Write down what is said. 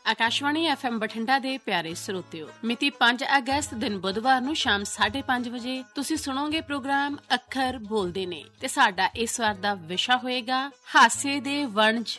Akashvani FM Bathinda ਦੇ ਪਿਆਰੇ ਸਰੋਤਿਓ, ਮਿਤੀ 5 ਅਗਸਤ ਦਿਨ ਬੁੱਧਵਾਰ ਨੂੰ ਸ਼ਾਮ 5:30 ਵਜੇ ਤੁਸੀਂ ਸੁਣੋਗੇ ਪ੍ਰੋਗਰਾਮ ਅੱਖਰ ਬੋਲਦੇ ਨੇ ਤੇ ਸਾਡਾ ਇਸ ਵਾਰ ਦਾ ਵਿਸ਼ਾ ਹੋਏਗਾ ਹਾਸੇ ਦੇ ਵਣਜ